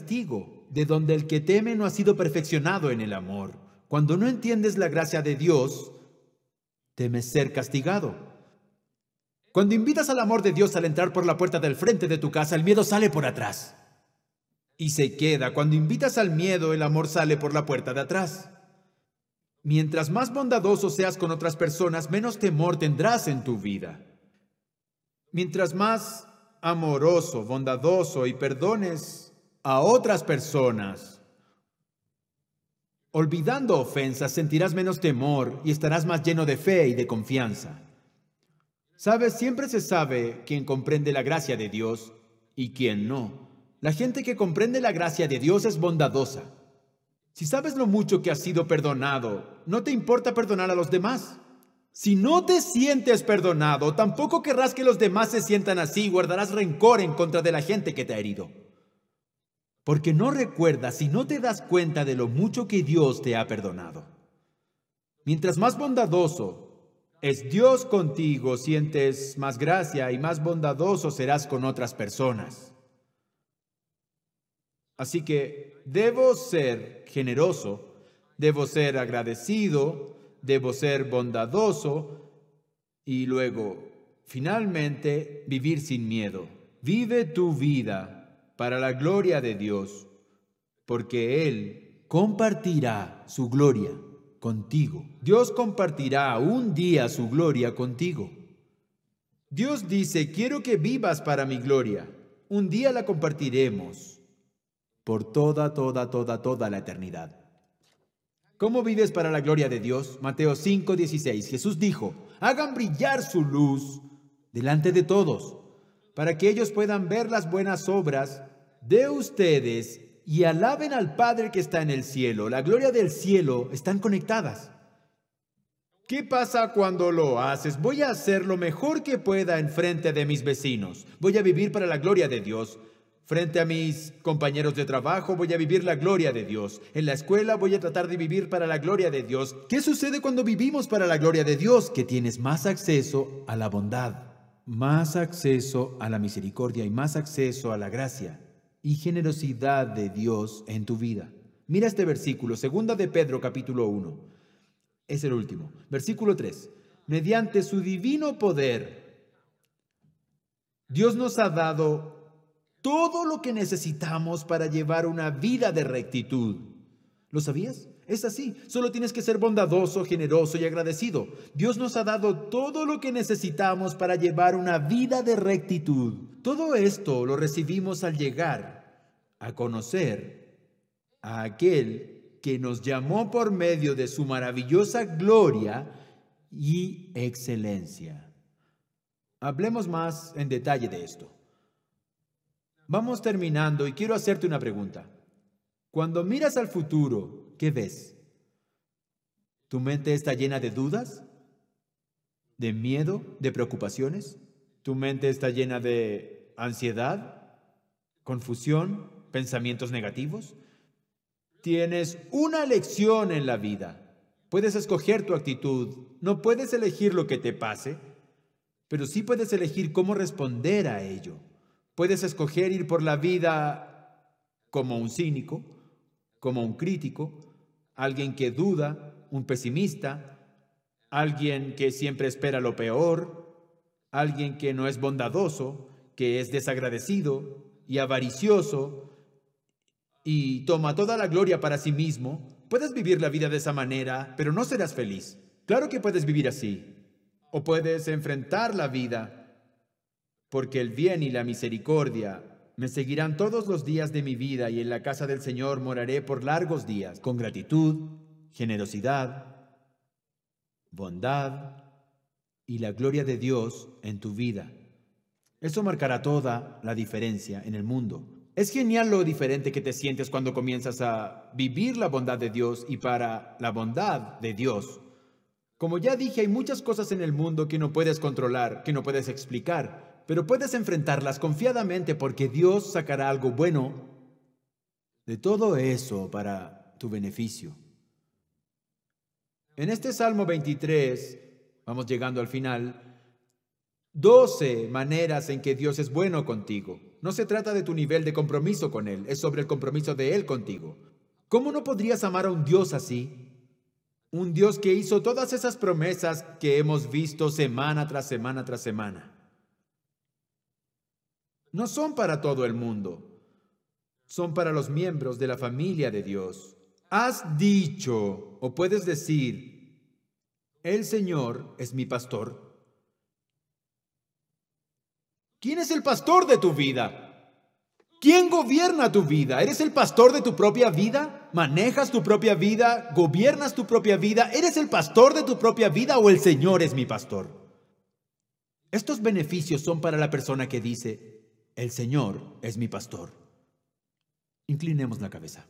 castigo, de donde el que teme no ha sido perfeccionado en el amor. Cuando no entiendes la gracia de Dios, temes ser castigado. Cuando invitas al amor de Dios al entrar por la puerta del frente de tu casa, el miedo sale por atrás y se queda. Cuando invitas al miedo, el amor sale por la puerta de atrás. Mientras más bondadoso seas con otras personas, menos temor tendrás en tu vida. Mientras más amoroso, bondadoso y perdones a otras personas, olvidando ofensas, sentirás menos temor y estarás más lleno de fe y de confianza. ¿Sabes? Siempre se sabe quién comprende la gracia de Dios y quién no. La gente que comprende la gracia de Dios es bondadosa. Si sabes lo mucho que has sido perdonado, no te importa perdonar a los demás. Si no te sientes perdonado, tampoco querrás que los demás se sientan así y guardarás rencor en contra de la gente que te ha herido. Porque no recuerdas y no te das cuenta de lo mucho que Dios te ha perdonado. Mientras más bondadoso es Dios contigo, sientes más gracia y más bondadoso serás con otras personas. Así que debo ser generoso, debo ser agradecido, debo ser bondadoso y luego, finalmente, vivir sin miedo. Vive tu vida para la gloria de Dios, porque Él compartirá su gloria contigo. Dios compartirá un día su gloria contigo. Dios dice, quiero que vivas para mi gloria. Un día la compartiremos por toda la eternidad. ¿Cómo vives para la gloria de Dios? Mateo 5:16. Jesús dijo, hagan brillar su luz delante de todos, para que ellos puedan ver las buenas obras de ustedes y alaben al Padre que está en el cielo. La gloria del cielo están conectadas. ¿Qué pasa cuando lo haces? Voy a hacer lo mejor que pueda en frente de mis vecinos. Voy a vivir para la gloria de Dios. Frente a mis compañeros de trabajo voy a vivir la gloria de Dios. En la escuela voy a tratar de vivir para la gloria de Dios. ¿Qué sucede cuando vivimos para la gloria de Dios? Que tienes más acceso a la bondad, más acceso a la misericordia y más acceso a la gracia y generosidad de Dios en tu vida. Mira este versículo, 2 de Pedro capítulo 1. Es el último. Versículo 3. Mediante su divino poder, Dios nos ha dado todo lo que necesitamos para llevar una vida de rectitud. ¿Lo sabías? Es así. Solo tienes que ser bondadoso, generoso y agradecido. Dios nos ha dado todo lo que necesitamos para llevar una vida de rectitud. Todo esto lo recibimos al llegar a conocer a aquel que nos llamó por medio de su maravillosa gloria y excelencia. Hablemos más en detalle de esto. Vamos terminando y quiero hacerte una pregunta. Cuando miras al futuro, ¿qué ves? ¿Tu mente está llena de dudas? ¿De miedo? ¿De preocupaciones? ¿Tu mente está llena de ansiedad? ¿Confusión? ¿Pensamientos negativos? Tienes una elección en la vida. Puedes escoger tu actitud. No puedes elegir lo que te pase, pero sí puedes elegir cómo responder a ello. Puedes escoger ir por la vida como un cínico, como un crítico, alguien que duda, un pesimista, alguien que siempre espera lo peor, alguien que no es bondadoso, que es desagradecido y avaricioso y toma toda la gloria para sí mismo. Puedes vivir la vida de esa manera, pero no serás feliz. Claro que puedes vivir así. O puedes enfrentar la vida, porque el bien y la misericordia me seguirán todos los días de mi vida y en la casa del Señor moraré por largos días, con gratitud, generosidad, bondad y la gloria de Dios en tu vida. Eso marcará toda la diferencia en el mundo. Es genial lo diferente que te sientes cuando comienzas a vivir la bondad de Dios y para la bondad de Dios. Como ya dije, hay muchas cosas en el mundo que no puedes controlar, que no puedes explicar, pero puedes enfrentarlas confiadamente porque Dios sacará algo bueno de todo eso para tu beneficio. En este Salmo 23, vamos llegando al final, 12 maneras en que Dios es bueno contigo. No se trata de tu nivel de compromiso con Él, es sobre el compromiso de Él contigo. ¿Cómo no podrías amar a un Dios así? Un Dios que hizo todas esas promesas que hemos visto semana tras semana tras semana. No son para todo el mundo, son para los miembros de la familia de Dios. Has dicho, o puedes decir, el Señor es mi pastor. ¿Quién es el pastor de tu vida? ¿Quién gobierna tu vida? ¿Eres el pastor de tu propia vida? ¿Manejas tu propia vida? ¿Gobiernas tu propia vida? ¿Eres el pastor de tu propia vida o el Señor es mi pastor? Estos beneficios son para la persona que dice, el Señor es mi pastor. Inclinemos la cabeza.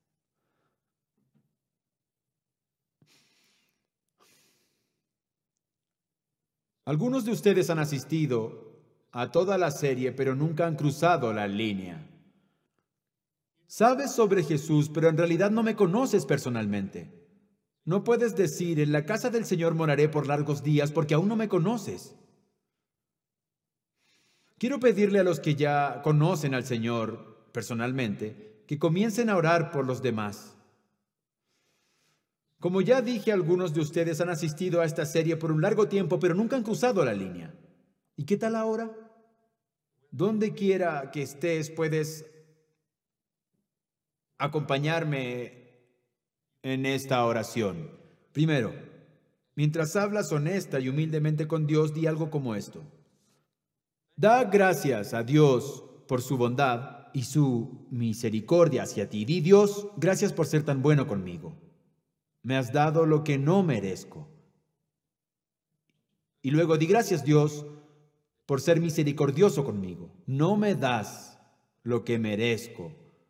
Algunos de ustedes han asistido a toda la serie, pero nunca han cruzado la línea. Sabes sobre Jesús, pero en realidad no me conoces personalmente. No puedes decir, en la casa del Señor moraré por largos días, porque aún no me conoces. Quiero pedirle a los que ya conocen al Señor personalmente, que comiencen a orar por los demás. Como ya dije, algunos de ustedes han asistido a esta serie por un largo tiempo, pero nunca han cruzado la línea. ¿Y qué tal ahora? Donde quiera que estés, puedes acompañarme en esta oración. Primero, mientras hablas honesta y humildemente con Dios, di algo como esto. Da gracias a Dios por su bondad y su misericordia hacia ti. Di, Dios, gracias por ser tan bueno conmigo. Me has dado lo que no merezco. Y luego di, gracias, Dios, por ser misericordioso conmigo. No me das lo que merezco.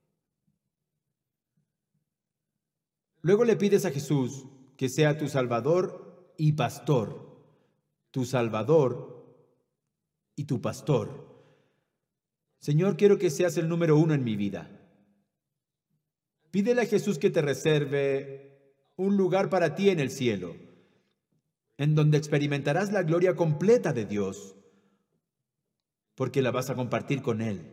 Luego le pides a Jesús que sea tu Salvador y pastor. Tu Salvador y tu pastor. Señor, quiero que seas el número 1 en mi vida. Pídele a Jesús que te reserve un lugar para ti en el cielo, en donde experimentarás la gloria completa de Dios, porque la vas a compartir con Él.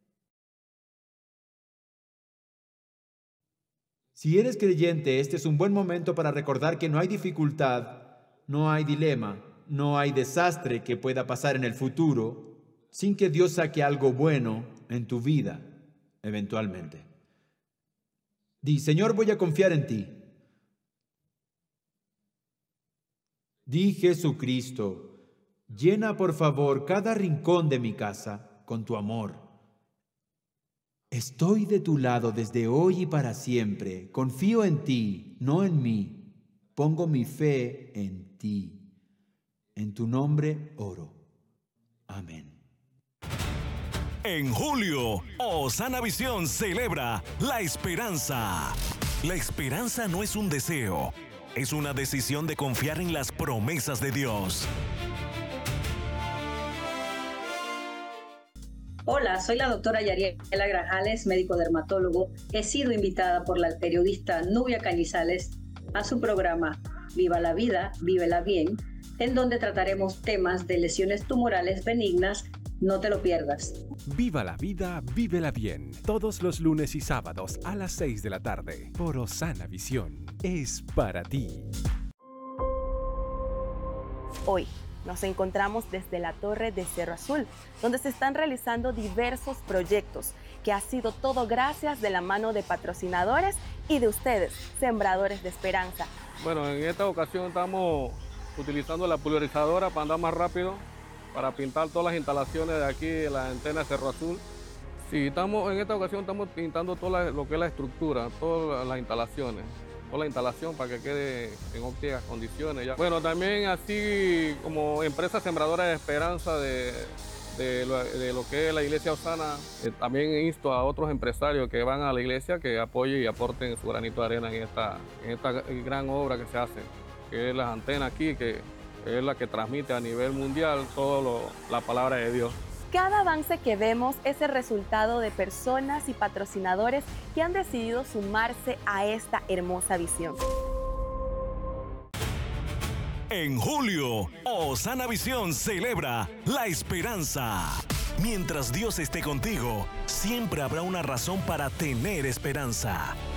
Si eres creyente, este es un buen momento para recordar que no hay dificultad, no hay dilema, no hay desastre que pueda pasar en el futuro sin que Dios saque algo bueno en tu vida, eventualmente. Di, Señor, voy a confiar en ti. Di, Jesucristo, llena por favor cada rincón de mi casa con tu amor. Estoy de tu lado desde hoy y para siempre. Confío en ti, no en mí. Pongo mi fe en ti. En tu nombre oro. Amén. En julio, Osana Visión celebra la esperanza. La esperanza no es un deseo, es una decisión de confiar en las promesas de Dios. Hola, soy la doctora Yariela Grajales, médico dermatólogo. He sido invitada por la periodista Nubia Cañizales a su programa Viva la Vida, Vívela Bien, en donde trataremos temas de lesiones tumorales benignas. No te lo pierdas. Viva la vida, vívela bien. Todos los lunes y sábados a las 6 de la tarde por Osana Visión. Es para ti. Hoy nos encontramos desde la Torre de Cerro Azul, donde se están realizando diversos proyectos, que ha sido todo gracias de la mano de patrocinadores y de ustedes, sembradores de esperanza. Bueno, en esta ocasión estamos utilizando la pulverizadora para andar más rápido, para pintar todas las instalaciones de aquí de la antena de Cerro Azul. Sí, en esta ocasión estamos pintando todo lo que es la estructura, todas las instalaciones, toda la instalación para que quede en óptimas condiciones. Bueno, también así como empresa sembradora de esperanza de lo que es la iglesia Osana, también insto a otros empresarios que van a la iglesia que apoyen y aporten su granito de arena en esta gran obra que se hace, que es las antenas aquí, que es la que transmite a nivel mundial toda la palabra de Dios. Cada avance que vemos es el resultado de personas y patrocinadores que han decidido sumarse a esta hermosa visión. En julio, Osana Visión celebra la esperanza. Mientras Dios esté contigo, siempre habrá una razón para tener esperanza.